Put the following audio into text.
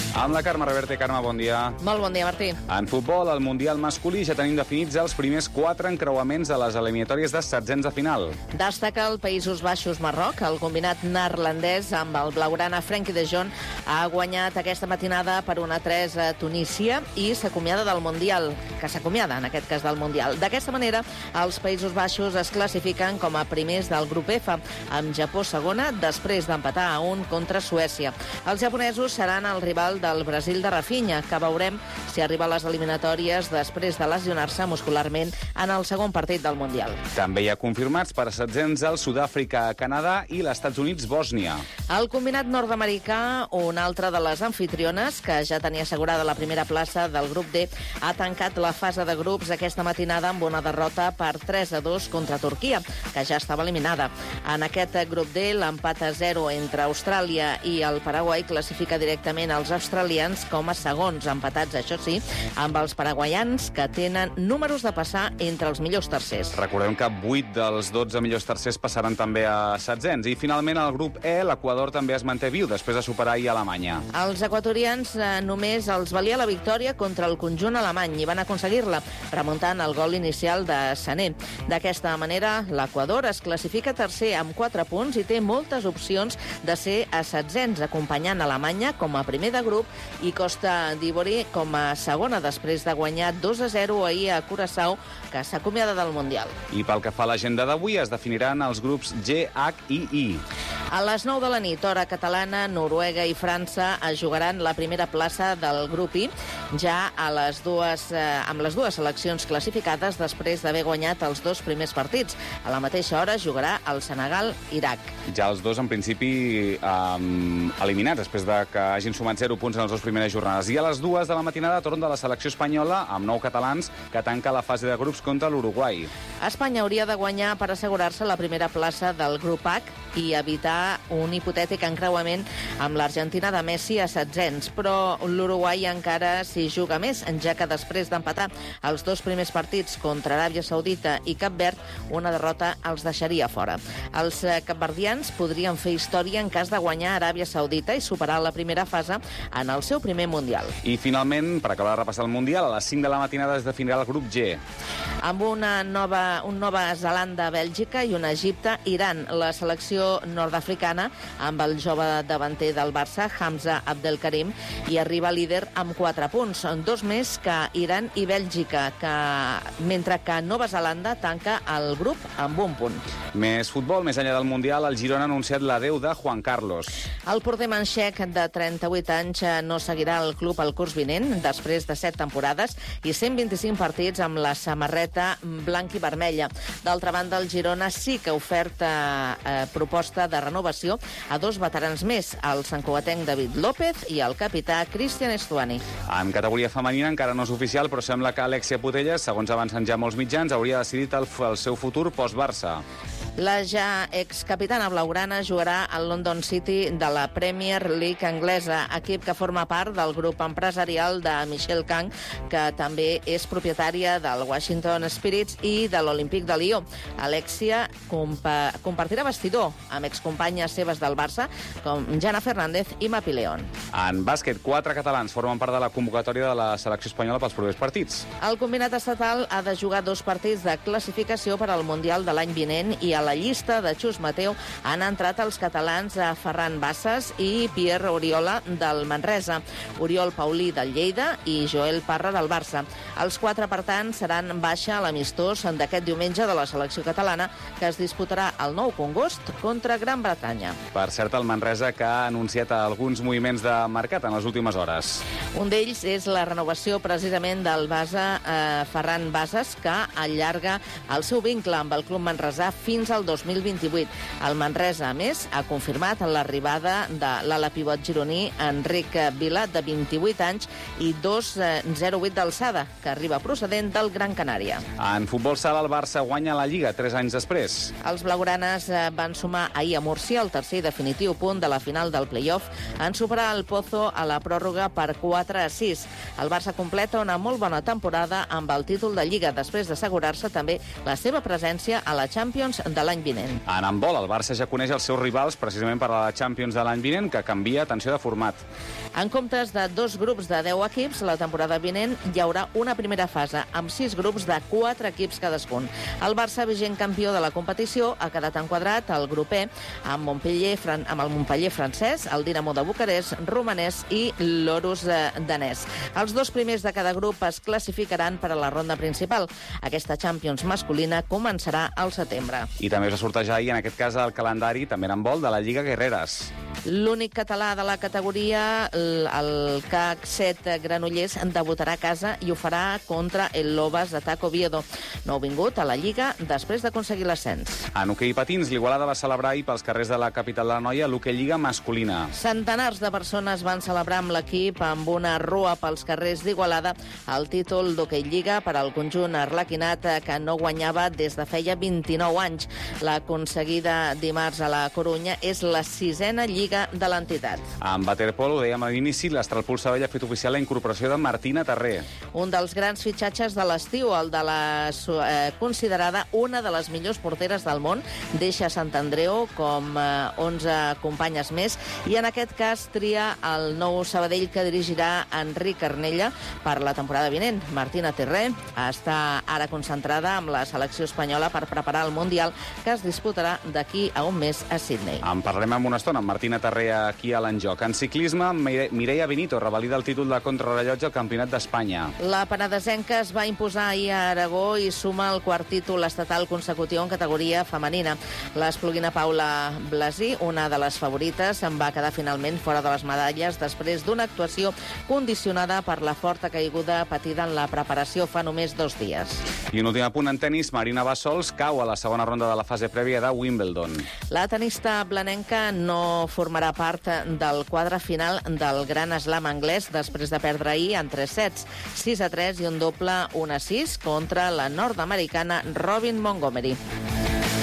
Amb la Carme Reverte. Carme, bon dia. Molt bon dia, Martí. En futbol, al Mundial masculí ja tenim definits els primers 4 encreuaments de les eliminatòries de setzents de final. Destaca el Països Baixos-Marroc. El combinat neerlandès amb el blaugrana Frenkie de Jong ha guanyat aquesta matinada per 1-3 a Tunísia i s'acomiada del Mundial, en aquest cas del Mundial. D'aquesta manera, els Països Baixos es classifiquen com a primers del grup F, amb Japó segona, després d'empatar a 1 contra Suècia. Els japonesos seran el rival del Brasil de Rafinha, que veurem si arriba a les eliminatòries després de lesionar-se muscularment en el segon partit del Mundial. També hi ha confirmats per setzents el Sud-àfrica, Canadà i els Estats Units, Bòsnia. El combinat nord-americà, una altra de les anfitriones, que ja tenia assegurada la primera plaça del grup D, ha tancat la fase de grups aquesta matinada amb una derrota per 3-2 contra Turquia, que ja estava eliminada. En aquest grup D, l'empat a 0 entre Austràlia i el Paraguai classifica directament els australians com a segons, empatats, això sí, amb els paraguaians, que tenen números de passar entre els millors tercers. Recordem que 8 dels 12 millors tercers passaran també a setzents. I finalment al grup E, l'Equador també es manté viu després de superar ahir Alemanya. Els equatorians només els valia la victòria contra el conjunt alemany i van aconseguir-la, remuntant el gol inicial de Sané. D'aquesta manera, l'Equador es classifica tercer amb 4 punts i té moltes opcions de ser a setzents, acompanyant Alemanya com a primer de grup i Costa d'Ivori com a segona, després de guanyar 2-0 ahir a Curaçao, que s'acomiada del Mundial. I pel que fa a l'agenda d'avui, es definiran els grups G, H i I. A les 9 de la nit, hora catalana, Noruega i França es jugaran la primera plaça del grup I, ja amb les dues seleccions classificades després d'haver guanyat els 2 primers partits. A la mateixa hora jugarà el Senegal-Iraq. Ja els dos, en principi, eliminats, després de que hagin sumat 0 punts en les 2 primeres jornades. I a les 2 de la matinada, torn de la selecció espanyola, amb 9 catalans, que tanca la fase de grups contra l'Uruguai. Espanya hauria de guanyar per assegurar-se la primera plaça del grup H i evitar un hipotètic encreuament amb l'Argentina de Messi a setzents, però l'Uruguai encara s'hi juga més, ja que després d'empatar els 2 primers partits contra Aràbia Saudita i Cap Verd, una derrota els deixaria fora. Els capverdians podrien fer història en cas de guanyar Aràbia Saudita i superar la primera fase en el seu primer Mundial. I finalment, per acabar de repassar el Mundial, a les 5 de la matinada es definirà el grup G. Amb un Nova Zelanda-Bèlgica i un Egipte-Iran. La selecció nord-africana, amb el jove davanter del Barça, Hamza Abdelkarim, i arriba líder amb 4 punts, 2 més que Iran i Bèlgica, mentre que Nova Zelanda tanca el grup amb 1 punt. Més futbol, més enllà del Mundial, el Girona ha anunciat l'adeu de Juan Carlos. El porter manxec de 38 anys no seguirà al club el curs vinent, després de 7 temporades i 125 partits amb la samarreta blanc i vermella. D'altra banda, el Girona sí que ha ofert proposta de renovació a 2 veterans més, el santcugatenc David López i el capità Cristian Estuani. En categoria femenina encara no és oficial, però sembla que Alexia Putellas, segons avancen ja molts mitjans, hauria decidit el seu futur post-Barça. La ja excapitana blaugrana jugarà al London City de la Premier League anglesa, equip que forma part del grup empresarial de Michelle Kang, que també és propietària del Washington Spirits i de l'Olímpic de Lió. Alexia compartirà vestidor amb excompanyes seves del Barça, com Jana Fernández i Mapi León. En bàsquet, 4 catalans formen part de la convocatòria de la selecció espanyola pels propers partits. El combinat estatal ha de jugar 2 partits de classificació per al Mundial de l'any vinent i a la llista de Xus Mateu han entrat els catalans Ferran Bassas i Pierre Oriola del Manresa, Oriol Paulí del Lleida i Joel Parra del Barça. Els 4, per tant, seran baixa a l'amistós d'aquest diumenge de la selecció catalana, que es disputarà el 9 d'agost contra Gran Bretanya. Per cert, el Manresa, que ha anunciat alguns moviments de mercat en les últimes hores. Un d'ells és la renovació precisament del base Ferran Bassas, que allarga el seu vincle amb el club manresà fins al 2028. El Manresa, a més, ha confirmat l'arribada de l'ala pivot gironí Enric Vila, de 28 anys i 2,08 d'alçada, que arriba procedent del Gran Canària. En futbol sala, el Barça guanya la Lliga 3 anys després. Els blaugranes van sumar ahir a Múrcia el tercer i definitiu punt de la final del play-off en superar el Pozo a la pròrroga per 4-6. El Barça completa una molt bona temporada amb el títol de Lliga, després d'assegurar-se també la seva presència a la Champions de de l'any vinent. En handbol, el Barça ja coneix els seus rivals precisament per a la Champions de l'any vinent, que canvia, atenció, de format. En comptes de 2 grups de 10 equips, la temporada vinent hi haurà una primera fase amb 6 grups de 4 equips cadascun. El Barça, vigent campió de la competició, ha quedat enquadrat al grup E amb el Montpellier francès, el Dinamo de Bucarest, romanès i l'Orus danès. Els 2 primers de cada grup es classificaran per a la ronda principal. Aquesta Champions masculina començarà al setembre. I també es va sortejar ahir, en aquest cas, el calendari, també en handbol, de la Lliga Guerreres. L'únic català de la categoria, el CAC 7 Granollers, debutarà a casa i ho farà contra el Lobas de Taco Oviedo. Nouvingut a la Lliga després d'aconseguir l'ascens. En hoquei patins, l'Igualada va celebrar ahir pels carrers de la capital de l'Anoia l'Hoquei Lliga masculina. Centenars de persones van celebrar amb l'equip amb una rua pels carrers d'Igualada el títol d'Hoquei Lliga per al conjunt arlequinat que no guanyava des de feia 29 anys. L'aconseguida dimarts a la Corunya és la 6a Lliga de l'entitat. En waterpolo, ho dèiem a l'inici, l'Astralpool Sabadell ha fet oficial la incorporació de Martina Terré. Un dels grans fitxatges de l'estiu, el de la considerada una de les millors porteres del món, deixa Sant Andreu com 11 companyes més i en aquest cas tria el nou Sabadell que dirigirà Enric Arnella per la temporada vinent. Martina Terré està ara concentrada amb la selecció espanyola per preparar el Mundial que es disputarà d'aquí a un mes a Sydney. En parlem en una estona amb Martina Terré aquí a l'Enjoc. En ciclisme, Mireia Benito revalida el títol de contrarrellotge al Campionat d'Espanya. La penedesenca es va imposar ahir a Aragó i suma el quart títol estatal consecutiu en categoria femenina. L'espluguina Paula Blasi, una de les favorites, en va quedar finalment fora de les medalles després d'una actuació condicionada per la forta caiguda patida en la preparació fa només 2 dies. I un últim apunt en tenis, Marina Bassols cau a la segona ronda de la fase prèvia de Wimbledon. La tenista blanenca no formarà part del quadre final del Gran Slam anglès després de perdre ahir en 3 sets, 6-3 i un doble 1-6 contra la nord-americana Robin Montgomery.